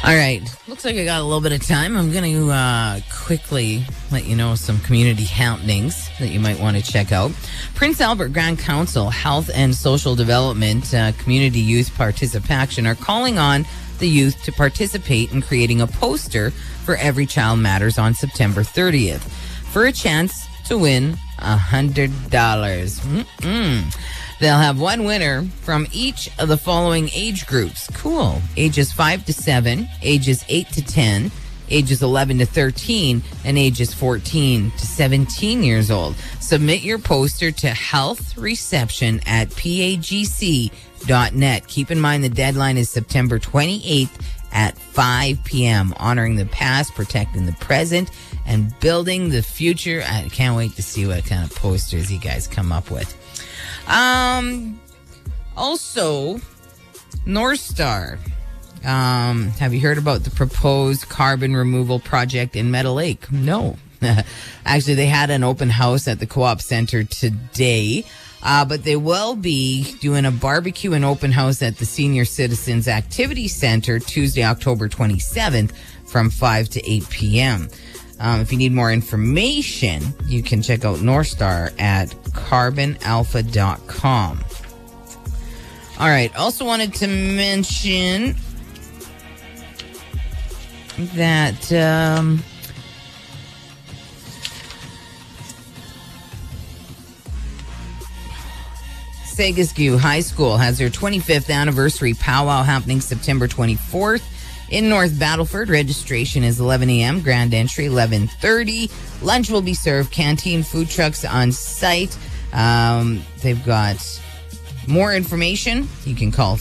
All right. Looks like I got a little bit of time. I'm going to quickly let you know some community happenings that you might want to check out. Prince Albert Grand Council Health and Social Development Community Youth Participation are calling on the youth to participate in creating a poster for Every Child Matters on September 30th for a chance to win $100. They'll have one winner from each of the following age groups. Cool. Ages 5 to 7, ages 8 to 10, ages 11 to 13, and ages 14 to 17 years old. Submit your poster to healthreception@pagc.net. Keep in mind the deadline is September 28th at 5 p.m. Honoring the past, protecting the present, and building the future. I can't wait to see what kind of posters you guys come up with. Also, North Star. Have you heard about the proposed carbon removal project in Meadow Lake? No. Actually, they had an open house at the Co-op Center today, but they will be doing a barbecue and open house at the Senior Citizens Activity Center Tuesday, October 27th from 5 to 8 p.m. If you need more information, you can check out North Star at carbonalpha.com. All right. Also wanted to mention that Segaskew High School has their 25th anniversary powwow happening September 24th. In North Battleford, registration is 11 a.m., grand entry 11:30. Lunch will be served, canteen, food trucks on site. They've got more information. You can call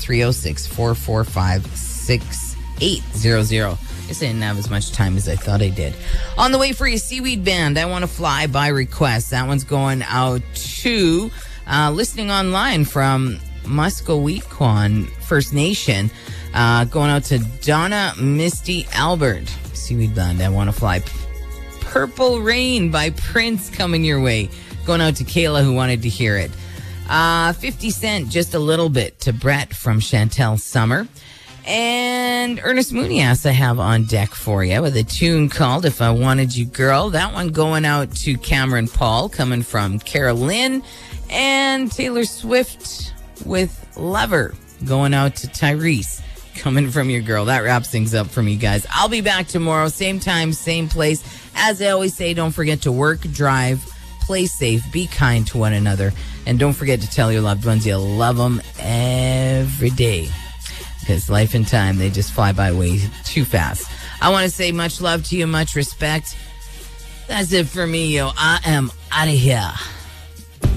306-445-6800. I guess I didn't have as much time as I thought I did. On the way for your Seaweed Band, I Want to Fly by request. That one's going out to listening online from Muscowequan First Nation. Going out to Donna Misty Albert. Seaweed Band, I Want to Fly. Purple Rain by Prince coming your way. Going out to Kayla who wanted to hear it. 50 Cent, Just a Little Bit to Brett from Chantel Summer. And Ernest Munias I have on deck for you with a tune called If I Wanted You Girl. That one going out to Cameron Paul coming from Carolyn. And Taylor Swift with Lover going out to Tyrese coming from your girl. That wraps things up for me, guys. I'll be back tomorrow, same time, same place. As I always say, don't forget to work, drive, play safe, be kind to one another, and don't forget to tell your loved ones you love them every day, because life and time, they just fly by way too fast. I want to say much love to you, much respect. That's it for me, yo. I am out of here.